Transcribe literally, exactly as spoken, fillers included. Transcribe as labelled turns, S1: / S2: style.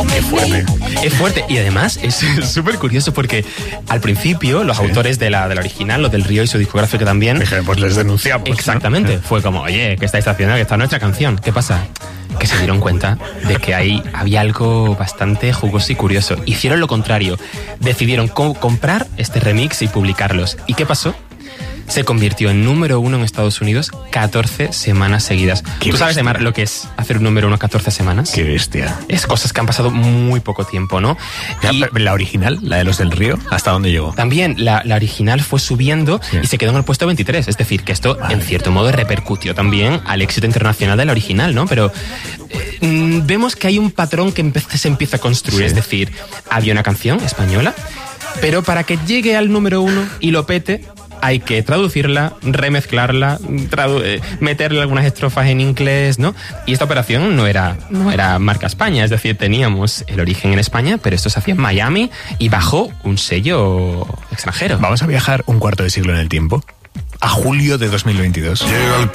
S1: Qué fuerte.
S2: Es fuerte y además es súper curioso porque al principio los sí. autores de la, de la original, los del Río y su discográfica también...
S1: Dije, pues les denunciamos.
S2: Exactamente. ¿No? Fue como, oye, ¿qué estáis haciendo? Que esta es nuestra canción. ¿Qué pasa? Que se dieron cuenta de que ahí había algo bastante jugoso y curioso. Hicieron lo contrario. Decidieron co- comprar este remix y publicarlos. ¿Y qué pasó? Se convirtió en número uno en Estados Unidos catorce semanas seguidas. ¿Tú sabes, Emar, lo que es hacer un número uno catorce semanas?
S1: Qué bestia.
S2: Es cosas que han pasado muy poco tiempo, ¿no?
S1: Y la original, la de los del Río, ¿hasta dónde llegó?
S2: También, la, la original fue subiendo sí. y se quedó en el puesto veintitrés. Es decir, que esto, Madre en cierto modo, repercutió también al éxito internacional de la original, ¿no? Pero eh, vemos que hay un patrón que se empieza a construir. Sí. Es decir, había una canción española, pero para que llegue al número uno y lo pete, hay que traducirla, remezclarla, tradu- eh, meterle algunas estrofas en inglés, ¿no? Y esta operación no era, no era marca España, es decir, teníamos el origen en España, pero esto se hacía en Miami y bajo un sello extranjero.
S1: Vamos a viajar un cuarto de siglo en el tiempo, a julio de dos mil veintidós.
S3: Llega el